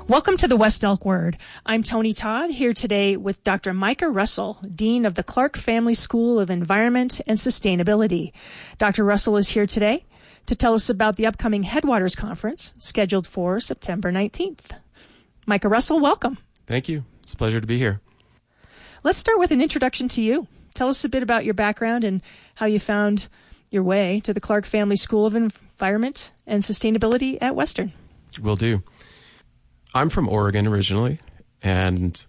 Welcome to the West Elk Word. I'm Tony Todd, here today with Dr. Micah Russell, Dean of the Clark Family School of Environment and Sustainability. Dr. Russell is here today to tell us about the upcoming Headwaters Conference, scheduled for September 19th. Micah Russell, welcome. Thank you. It's a pleasure to be here. Let's start with an introduction to you. Tell us a bit about your background and how you found your way to the Clark Family School of Environment and Sustainability at Western. Will do. I'm from Oregon originally, and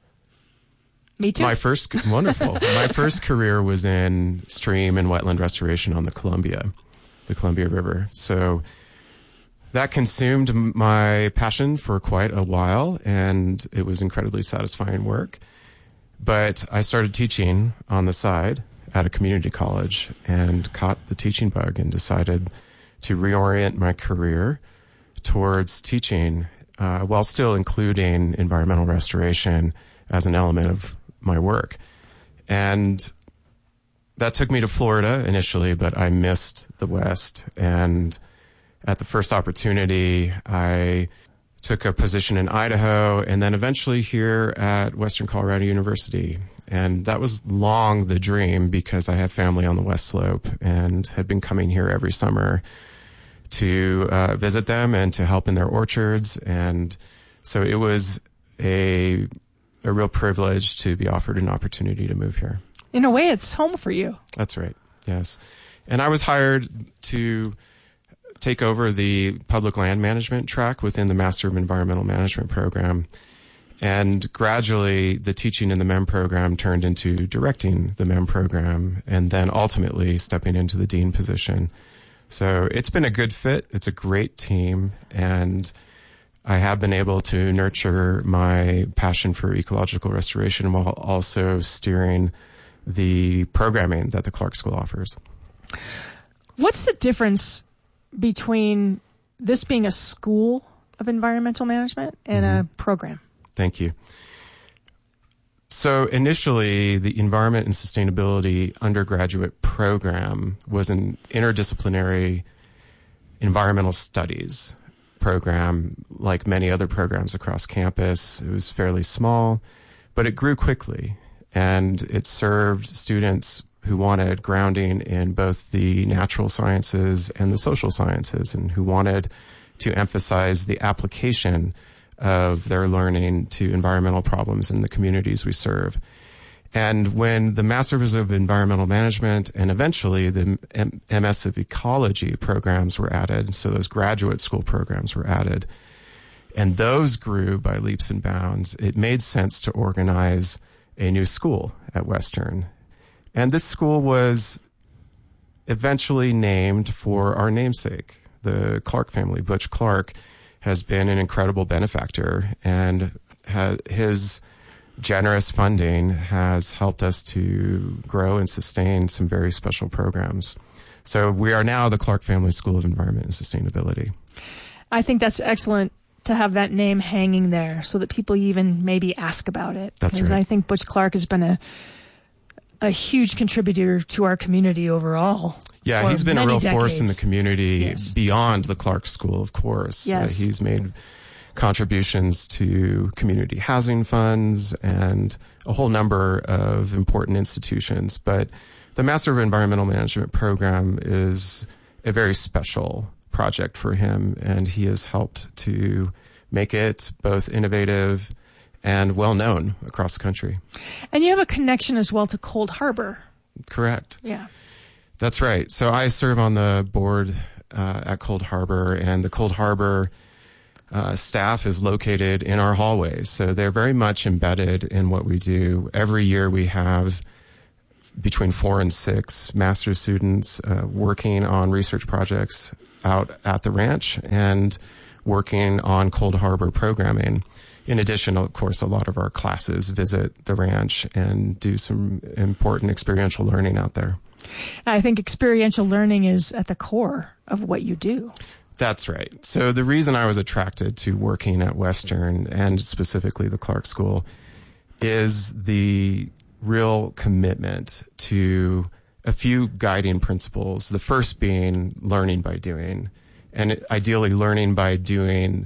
me too. My first career was in stream and wetland restoration on the Columbia River. So that consumed my passion for quite a while, and it was incredibly satisfying work. But I started teaching on the side at a community college and caught the teaching bug and decided to reorient my career towards teaching while still including environmental restoration as an element of my work. And that took me to Florida initially, but I missed the West. And at the first opportunity, I took a position in Idaho and then eventually here at Western Colorado University. And that was long the dream because I have family on the West Slope and had been coming here every summer to visit them and to help in their orchards. And so it was a real privilege to be offered an opportunity to move here. In a way, it's home for you. That's right. Yes. And I was hired to take over the public land management track within the Master of Environmental Management program. And gradually, the teaching in the MEM program turned into directing the MEM program and then ultimately stepping into the dean position. So it's been a good fit. It's a great team. And I have been able to nurture my passion for ecological restoration while also steering the programming that the Clark School offers. What's the difference between this being a school of environmental management and a program? Thank you. So initially, the Environment and Sustainability undergraduate program was an interdisciplinary environmental studies program like many other programs across campus. It was fairly small, but it grew quickly, and it served students who wanted grounding in both the natural sciences and the social sciences and who wanted to emphasize the application of their learning to environmental problems in the communities we serve. And when the Masters of Environmental Management and eventually the MS of Ecology programs were added, so those graduate school programs were added, and those grew by leaps and bounds, it made sense to organize a new school at Western. And this school was eventually named for our namesake, the Clark family. Butch Clark has been an incredible benefactor, and his generous funding has helped us to grow and sustain some very special programs. So we are now the Clark Family School of Environment and Sustainability. I think that's excellent to have that name hanging there so that people even maybe ask about it. That's right. Because I think Butch Clark has been a huge contributor to our community overall. Yeah, he's been a real force in the community Yes. beyond the Clark School, of course. Yes. He's made contributions to community housing funds and a whole number of important institutions. But the Master of Environmental Management program is a very special project for him, and he has helped to make it both innovative and well-known across the country. And you have a connection as well to Cold Harbor. Correct. Yeah. That's right. So I serve on the board at Cold Harbor, and the Cold Harbor staff is located in our hallways. So they're very much embedded in what we do. Every year we have between 4 and 6 master's students working on research projects out at the ranch and working on Cold Harbor programming. In addition, of course, a lot of our classes visit the ranch and do some important experiential learning out there. I think experiential learning is at the core of what you do. That's right. So the reason I was attracted to working at Western and specifically the Clark School is the real commitment to a few guiding principles. The first being learning by doing, and ideally learning by doing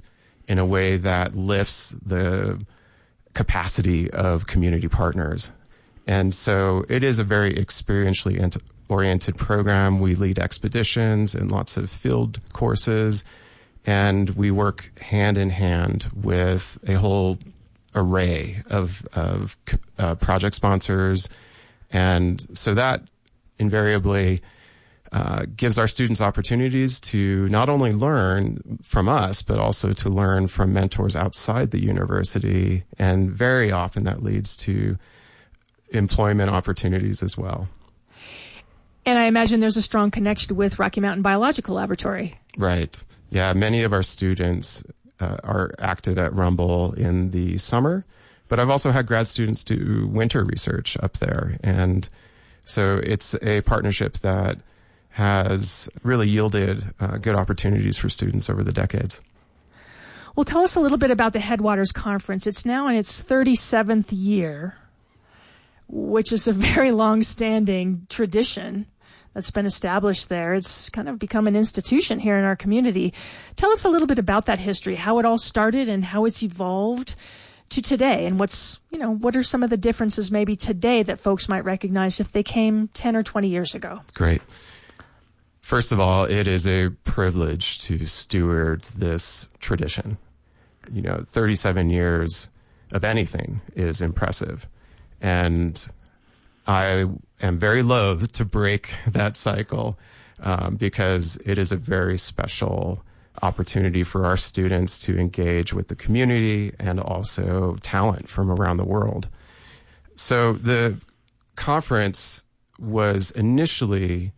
in a way that lifts the capacity of community partners. And so it is a very experientially oriented program. We lead expeditions and lots of field courses, and we work hand in hand with a whole array of project sponsors. And so that invariably gives our students opportunities to not only learn from us, but also to learn from mentors outside the university. And very often that leads to employment opportunities as well. And I imagine there's a strong connection with Rocky Mountain Biological Laboratory. Right. Yeah, many of our students are active at Rumble in the summer, but I've also had grad students do winter research up there. And so it's a partnership that has really yielded good opportunities for students over the decades. Well, tell us a little bit about the Headwaters Conference. It's now in its 37th year, which is a very long-standing tradition that's been established there. It's kind of become an institution here in our community. Tell us a little bit about that history, how it all started and how it's evolved to today, and what are some of the differences maybe today that folks might recognize if they came 10 or 20 years ago? Great. First of all, it is a privilege to steward this tradition. 37 years of anything is impressive. And I am very loath to break that cycle because it is a very special opportunity for our students to engage with the community and also talent from around the world. So the conference was initially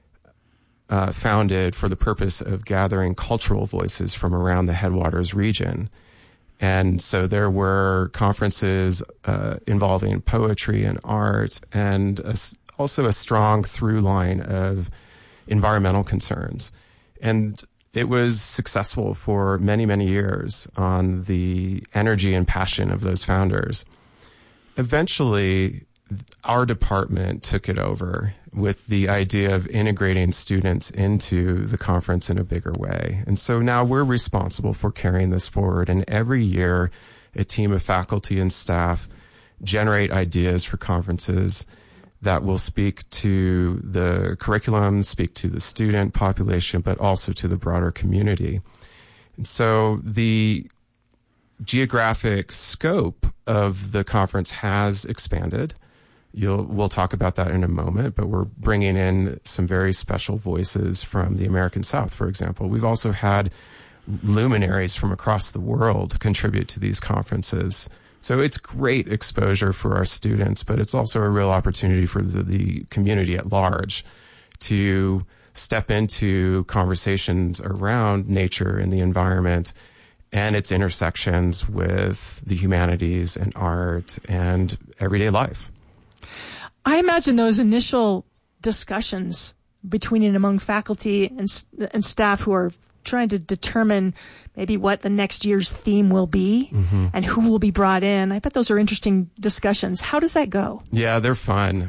founded for the purpose of gathering cultural voices from around the Headwaters region. And so there were conferences involving poetry and art, and also a strong through line of environmental concerns. And it was successful for many, many years on the energy and passion of those founders. Eventually, our department took it over with the idea of integrating students into the conference in a bigger way. And so now we're responsible for carrying this forward. And every year, a team of faculty and staff generate ideas for conferences that will speak to the curriculum, speak to the student population, but also to the broader community. And so the geographic scope of the conference has expanded. We'll talk about that in a moment, but we're bringing in some very special voices from the American South, for example. We've also had luminaries from across the world contribute to these conferences. So it's great exposure for our students, but it's also a real opportunity for the community at large to step into conversations around nature and the environment and its intersections with the humanities and art and everyday life. I imagine those initial discussions between and among faculty and staff who are trying to determine maybe what the next year's theme will be and who will be brought in. I bet those are interesting discussions. How does that go? Yeah, they're fun.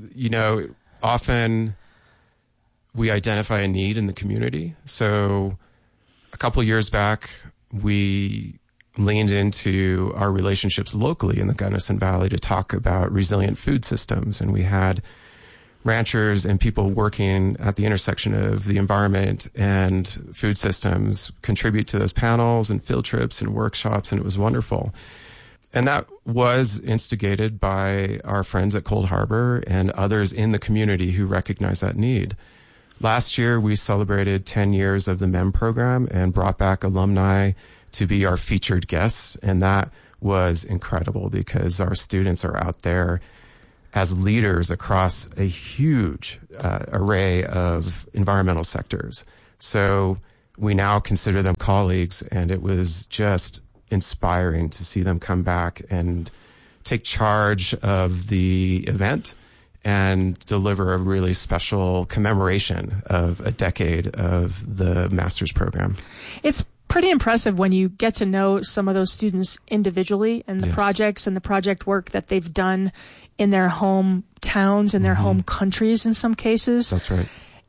Often we identify a need in the community. So a couple years back, we leaned into our relationships locally in the Gunnison Valley to talk about resilient food systems. And we had ranchers and people working at the intersection of the environment and food systems contribute to those panels and field trips and workshops, and it was wonderful. And that was instigated by our friends at Cold Harbor and others in the community who recognize that need. Last year, we celebrated 10 years of the MEM program and brought back alumni to be our featured guests. And that was incredible because our students are out there as leaders across a huge array of environmental sectors. So we now consider them colleagues, and it was just inspiring to see them come back and take charge of the event and deliver a really special commemoration of a decade of the master's program. It's pretty impressive when you get to know some of those students individually and the projects and the project work that they've done in their home towns and their home countries in some cases. That's right.